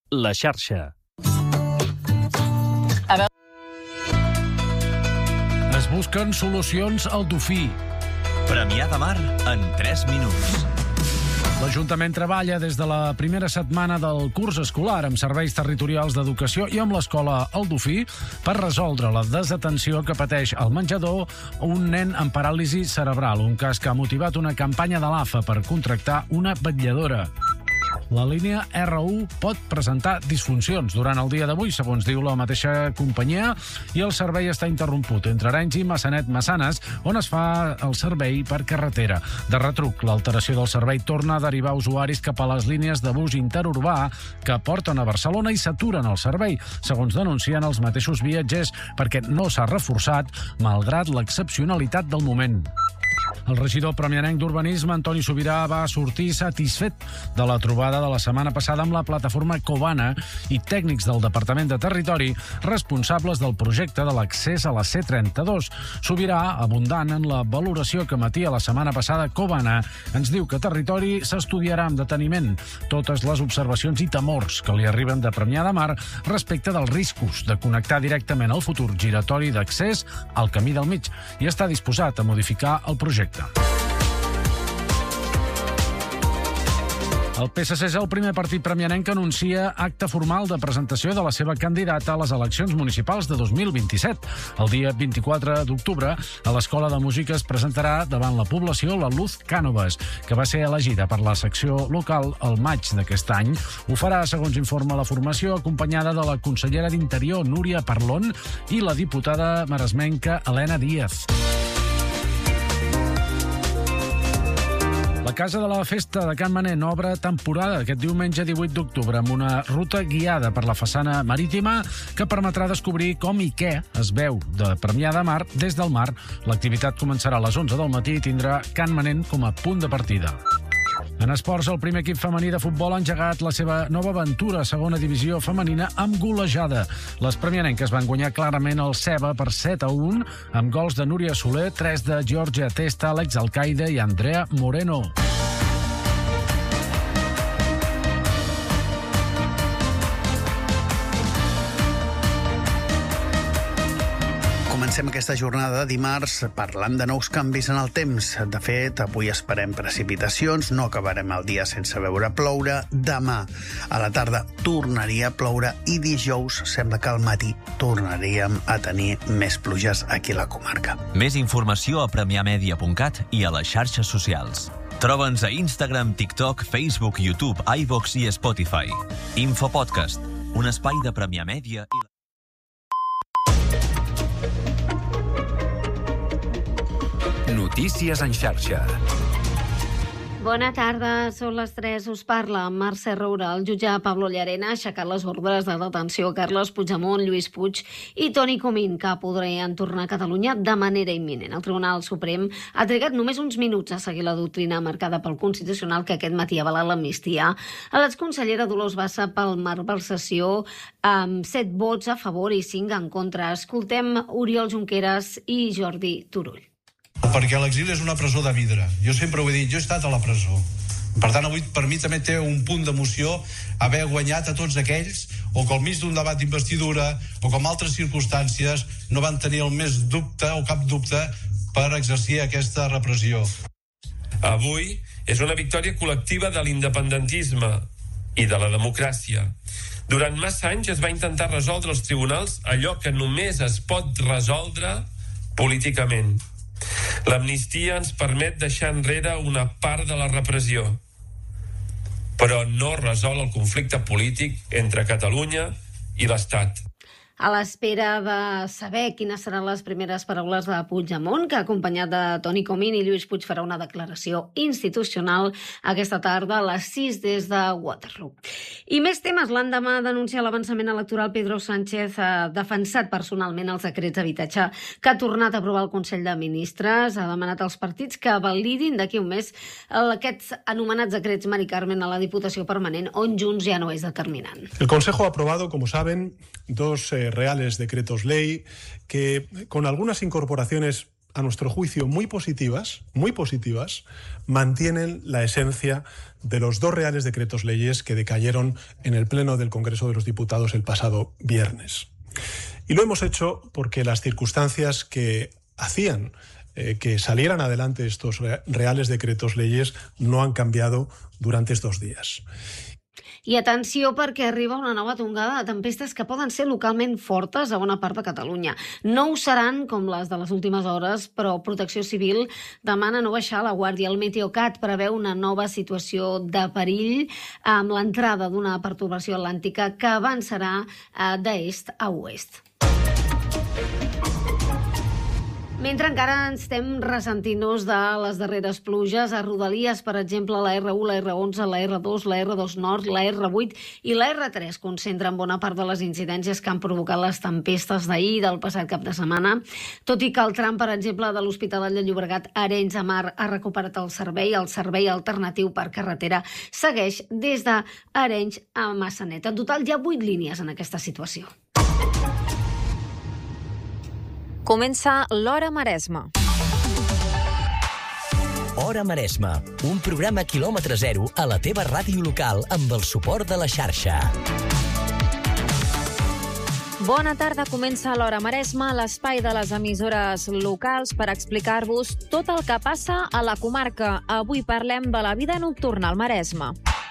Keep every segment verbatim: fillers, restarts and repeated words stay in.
La xarxa. Es busquen solucions al Dofí. Premià de Mar en tres minuts. L'Ajuntament treballa des de la primera setmana del curs escolar amb serveis territorials d'educació i amb l'escola El Dofí per resoldre la desatenció que pateix al menjador un nen amb paràlisi cerebral, un cas que ha motivat una campanya de l'A F A per contractar una vetlladora. La línia R u pot presentar disfuncions durant el dia d'avui, segons diu la mateixa companyia, i el servei està interromput entre Arenys i Massanet-Massanes, on es fa el servei per carretera. De retruc, l'alteració del servei torna a derivar usuaris cap a les línies de bus interurbà que porten a Barcelona i s'aturen el servei, segons denuncien els mateixos viatgers, perquè no s'ha reforçat, malgrat l'excepcionalitat del moment. El regidor premianenc d'Urbanisme, Antoni Subirà, va sortir satisfet de la trobada de la setmana passada amb la plataforma Covana i tècnics del Departament de Territori responsables del projecte de l'accés a la C trenta-dos. Subirà, abundant en la valoració que emetia la setmana passada Covana, ens diu que Territori s'estudiarà amb deteniment totes les observacions i temors que li arriben de Premià de Mar respecte dels riscos de connectar directament el futur giratori d'accés al Camí del Mig i està disposat a modificar el projecte. El P S C és el primer partit premianenc que anuncia acte formal de presentació de la seva candidata a les eleccions municipals de dos mil vint-i-set. El dia vint-i-quatre d'octubre, a l'Escola de Música es presentarà davant la població la Luz Cànovas, que va ser elegida per la secció local el maig d'aquest any. Ho farà, segons informa la formació, acompanyada de la consellera d'Interior, Núria Parlon, i la diputada maresmenca Helena Díaz. La Casa de la Festa de Can Manent obre temporada aquest diumenge divuit d'octubre amb una ruta guiada per la façana marítima que permetrà descobrir com i què es veu de Premià de Mar des del mar. L'activitat començarà a les onze del matí i tindrà Can Manent com a punt de partida. En esports, el primer equip femení de futbol ha engegat la seva nova aventura a segona divisió femenina amb golejada. Les premianenques van guanyar clarament el Ceba per set a un, amb gols de Núria Soler, tres de Georgia Testa, Àlex Alcaide i Andrea Moreno. Comencem aquesta jornada de dimarts parlant de nous canvis en el temps. De fet, avui esperem precipitacions, no acabarem el dia sense veure ploure. Demà a la tarda tornaria a ploure i dijous sembla que al matí tornaríem a tenir més pluges aquí a la comarca. Més informació a premiamedia punt cat i a les xarxes socials. Troba'ns a Instagram, TikTok, Facebook, YouTube, iVox i Spotify. Infopodcast, un espai de Premià Mèdia i... Notícies en xarxa. Bona tarda, són les tres, us parla Mercè Roura. El jutge Pablo Llarena ha aixecat les ordres de detenció a Carles Puigdemont, Lluís Puig i Toni Comín, que podrien tornar a Catalunya de manera imminent. El Tribunal Suprem ha trigat només uns minuts a seguir la doctrina marcada pel Constitucional que aquest matí ha avalat l'amnistia a l'exconsellera Dolors Bassa pel malversació amb set vots a favor i cinc en contra. Escoltem Oriol Junqueras i Jordi Turull. Perquè l'exili és una presó de vidre. Jo sempre ho he dit, jo he estat a la presó. Per tant, avui per mi també té un punt d'emoció haver guanyat a tots aquells o que al mig d'un debat d'investidura o com altres circumstàncies no van tenir el més dubte o cap dubte per exercir aquesta repressió. Avui és una victòria col·lectiva de l'independentisme i de la democràcia. Durant massa anys es va intentar resoldre als tribunals allò que només es pot resoldre políticament. L'amnistia ens permet deixar enrere una part de la repressió, però no resol el conflicte polític entre Catalunya i l'Estat. A l'espera de saber quines seran les primeres paraules de Puigdemont, que acompanyat de Toni Comín i Lluís Puig farà una declaració institucional aquesta tarda a les sis des de Waterloo. I més temes. L'endemà d'anunciar l'avançament electoral, Pedro Sánchez ha defensat personalment els decrets d'habitatge que ha tornat a aprovar el Consell de Ministres. Ha demanat als partits que validin d'aquí un mes aquests anomenats decrets Mari Carmen a la Diputació Permanent, on Junts ja no és determinant. El Consejo ha aprobado, como saben, dos eh, reales decretos ley que, con algunas incorporaciones a nuestro juicio, muy positivas, muy positivas, mantienen la esencia de los dos reales decretos leyes que decayeron en el Pleno del Congreso de los Diputados el pasado viernes. Y lo hemos hecho porque las circunstancias que hacían eh, que salieran adelante estos reales decretos leyes no han cambiado durante estos días. I atenció perquè arriba una nova tongada de tempestes que poden ser localment fortes a bona part de Catalunya. No ho seran com les de les últimes hores, però Protecció Civil demana no baixar la guàrdia. El Meteocat preveu una nova situació de perill amb l'entrada d'una pertorbació atlàntica que avançarà d'est a oest. Mentre encara ens estem ressentint-nos de les darreres pluges, a Rodalies, per exemple, la erre u, la erre onze, la erre dos, la erre dos Nord, la erre vuit i la erre tres concentren bona part de les incidències que han provocat les tempestes d'ahir del passat cap de setmana. Tot i que el tram, per exemple, de l'Hospitalet de Llobregat, Arenys de Mar, ha recuperat el servei, el servei alternatiu per carretera segueix des d'Arenys a Massanet. En total, hi ha vuit línies en aquesta situació. Comença l'Hora Maresme. Hora Maresme, un programa quilòmetre zero a la teva ràdio local amb el suport de la xarxa. Bona tarda, comença l'Hora Maresme, l'espai de les emissores locals per explicar-vos tot el que passa a la comarca. Avui parlem de la vida nocturna al Maresme.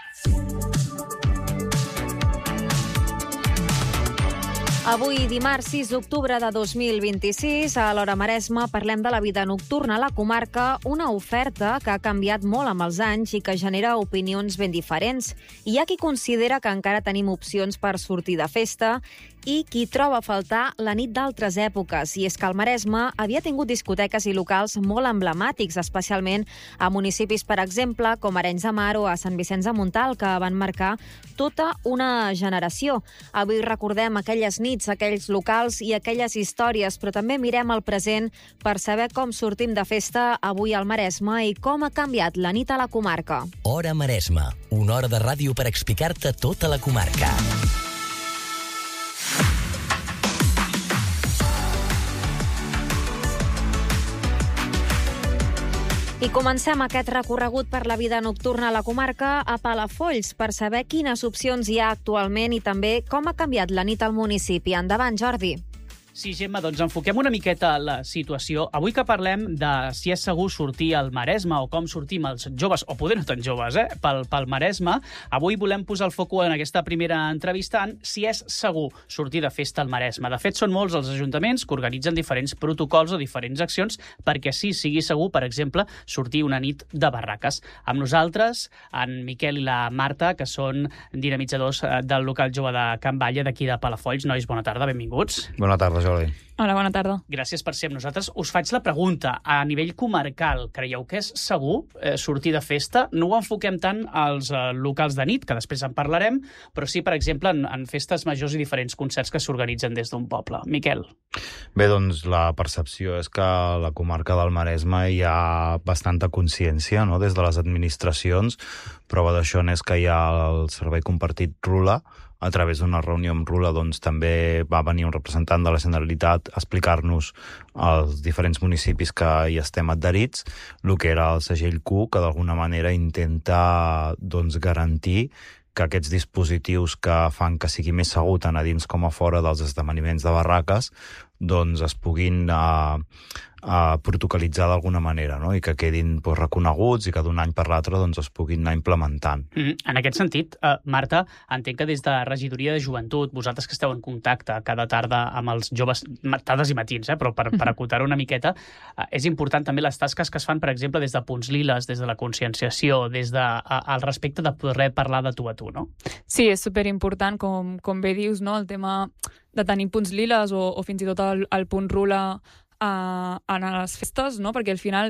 Avui, dimarts sis d'octubre de dos mil vint-i-sis, a l'Hora Maresme parlem de la vida nocturna a la comarca, una oferta que ha canviat molt amb els anys i que genera opinions ben diferents. Hi ha qui considera que encara tenim opcions per sortir de festa i qui troba a faltar la nit d'altres èpoques. I és que el Maresme havia tingut discoteques i locals molt emblemàtics, especialment a municipis, per exemple, com Arenys de Mar o a Sant Vicenç de Montalt, que van marcar tota una generació. Avui recordem aquelles nits, aquells locals i aquelles històries, però també mirem el present per saber com sortim de festa avui al Maresme i com ha canviat la nit a la comarca. Hora Maresme, una hora de ràdio per explicar-te tota la comarca. I comencem aquest recorregut per la vida nocturna a la comarca a Palafolls per saber quines opcions hi ha actualment i també com ha canviat la nit al municipi. Endavant, Jordi. Sí, Gemma, doncs enfoquem una miqueta la situació. Avui que parlem de si és segur sortir al Maresme o com sortim els joves, o poder no tan joves, eh, pel, pel Maresme, avui volem posar el foc en aquesta primera entrevista en si és segur sortir de festa al Maresme. De fet, són molts els ajuntaments que organitzen diferents protocols o diferents accions perquè sí sigui segur, per exemple, sortir una nit de barraques. Amb nosaltres, en Miquel i la Marta, que són dinamitzadors del local jove de Can Batlle, d'aquí de Palafolls. Nois, bona tarda, benvinguts. Bona tarda, Jordi. Hola, bona tarda. Gràcies per ser amb nosaltres. Us faig la pregunta. A nivell comarcal, creieu que és segur eh, sortir de festa? No ho enfoquem tant als eh, locals de nit, que després en parlarem, però sí, per exemple, en, en festes majors i diferents concerts que s'organitzen des d'un poble. Miquel. Bé, doncs la percepció és que a la comarca del Maresme hi ha bastanta consciència, no?, des de les administracions. Prova d'això és que hi ha el servei compartit Rula. A través d'una reunió amb Rula doncs, també va venir un representant de la Generalitat a explicar-nos als diferents municipis que hi estem adherits el que era el segell Q, que d'alguna manera intenta doncs, garantir que aquests dispositius que fan que sigui més segur tant a dins com a fora dels esdeveniments de barraques doncs es puguin uh, uh, protocolitzar d'alguna manera, no? I que quedin pues, reconeguts i que d'un any per l'altre doncs, es puguin anar implementant. Mm, en aquest sentit, uh, Marta, entenc que des de Regidoria de Joventut, vosaltres que esteu en contacte cada tarda amb els joves, tardes i matins, eh, però per, per acotar una miqueta, uh, és important també les tasques que es fan, per exemple, des de Punts Liles, des de la conscienciació, des de, uh, al respecte de poder parlar de tu a tu, no? Sí, és superimportant, com, com bé dius, no? El tema de tenir punts liles o, o fins i tot el, el punt Rula a, a les festes, no? Perquè al final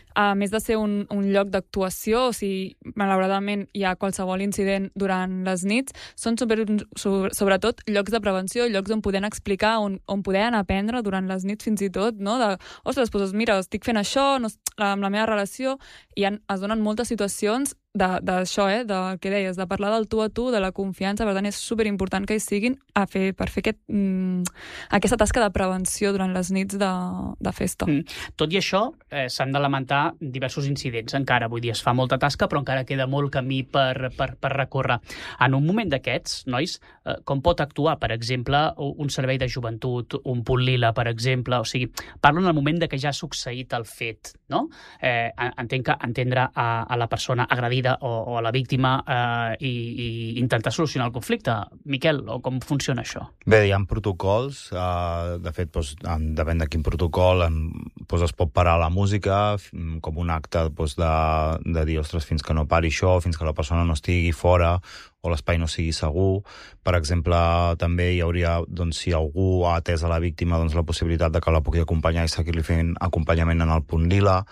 a més de ser un, un lloc d'actuació, o sigui, malauradament hi ha qualsevol incident durant les nits, són super, sobre, sobretot llocs de prevenció, llocs on podem explicar, on, on podem aprendre durant les nits fins i tot, no? De, ostres, doncs mira, estic fent això, no, amb la meva relació, i han, es donen moltes situacions d'això, eh, del que deies, de parlar del tu a tu, de la confiança. Per tant, és superimportant que hi siguin a fer, per fer aquest, mm, aquesta tasca de prevenció durant les nits de, de festa. Mm. Tot i això, eh, s'han de lamentar diversos incidents encara. Vull dir, es fa molta tasca, però encara queda molt camí per, per, per recórrer. En un moment d'aquests, nois, eh, com pot actuar, per exemple, un servei de joventut, un punt lila, per exemple? O sigui, parlo en el moment de que ja ha succeït el fet, no? Eh, entenc que entendre a, a la persona agredida o, o a la víctima eh, i, i intentar solucionar el conflicte. Miquel, o com funciona això? Bé, hi ha protocols. Eh, de fet, doncs, depèn de quin protocol, en, doncs es pot parar la música com un acte doncs, de, de dir, ostres, fins que no pari això, fins que la persona no estigui fora o l'espai no sigui segur. Per exemple, també hi hauria, doncs, si algú ha atès a la víctima, doncs, la possibilitat de que la pugui acompanyar i seguir-li fent acompanyament en el punt lila.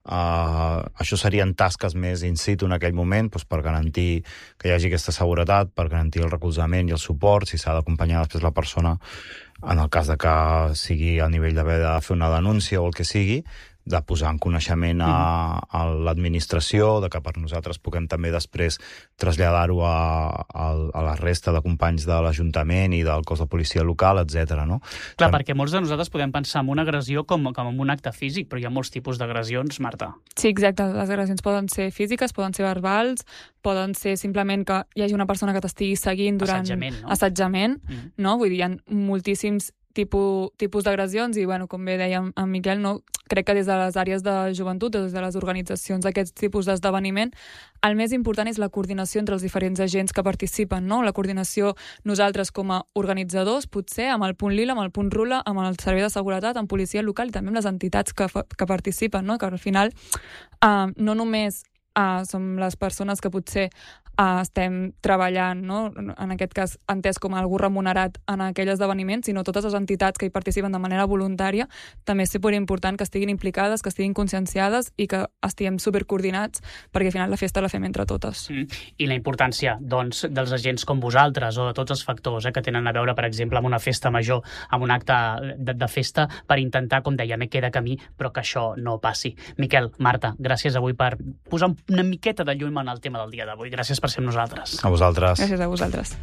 Uh, això serien tasques més in situ en aquell moment, doncs, per garantir que hi hagi aquesta seguretat, per garantir el recolzament i el suport, si s'ha d'acompanyar després la persona en el cas de que sigui a nivell d'haver de fer una denúncia o el que sigui, de posar en coneixement a, a l'administració, de que per nosaltres puguem també després traslladar-ho a, a, a la resta de companys de l'Ajuntament i del cos de policia local, etcètera. No? Clar, Tant... perquè molts de nosaltres podem pensar en una agressió com, com en un acte físic, però hi ha molts tipus d'agressions, Marta. Sí, exacte. Les agressions poden ser físiques, poden ser verbals, poden ser simplement que hi hagi una persona que t'estigui seguint durant... Assetjament, no? Assetjament, mm. no? Vull dir, hi ha moltíssims tipus, tipus d'agressions i, bueno, com bé deia en Miquel, no? Crec que des de les àrees de joventut, des de les organitzacions d'aquests tipus d'esdeveniment, el més important és la coordinació entre els diferents agents que participen, no? La coordinació nosaltres com a organitzadors, potser, amb el punt lila, amb el punt rula, amb el servei de seguretat, amb policia local i també amb les entitats que, que participen, no? Que al final eh, no només Uh, som les persones que potser uh, estem treballant, no? En aquest cas entès com algú remunerat en aquell esdeveniment, sinó totes les entitats que hi participen de manera voluntària, també és superimportant que estiguin implicades, que estiguin conscienciades i que estiguem supercoordinats, perquè al final la festa la fem entre totes. Mm. I la importància, doncs, dels agents com vosaltres o de tots els factors eh, que tenen a veure, per exemple, amb una festa major, amb un acte de, de festa, per intentar, com deia, me queda camí, però que això no passi. Miquel, Marta, gràcies avui per posar un una miqueta de llum en el tema del dia d'avui. Gràcies per ser amb nosaltres. A vosaltres. Gràcies a vosaltres.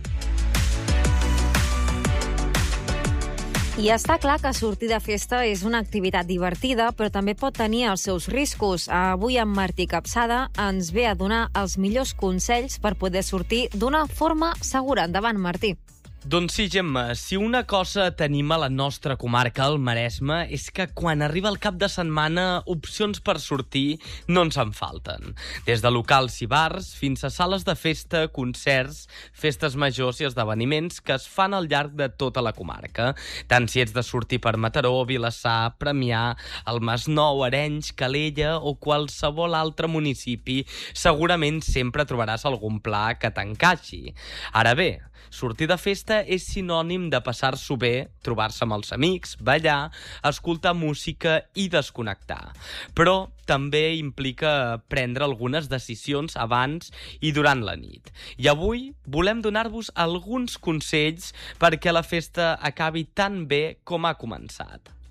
I està clar que sortir de festa és una activitat divertida, però també pot tenir els seus riscos. Avui en Martí Capçada ens ve a donar els millors consells per poder sortir d'una forma segura. Endavant, Martí. Doncs sí, Gemma, si una cosa tenim a la nostra comarca, al Maresme, és que quan arriba el cap de setmana opcions per sortir no ens en falten. Des de locals i bars fins a sales de festa, concerts, festes majors i esdeveniments que es fan al llarg de tota la comarca. Tant si ets de sortir per Mataró, Vilassar, Premià, el Masnou, Arenys, Calella o qualsevol altre municipi, segurament sempre trobaràs algun pla que t'encaixi. Ara bé, sortir de festa és sinònim de passar-s'ho bé, trobar-se amb els amics, ballar, escoltar música i desconnectar. Però també implica prendre algunes decisions abans i durant la nit. I avui volem donar-vos alguns consells perquè la festa acabi tan bé com ha començat.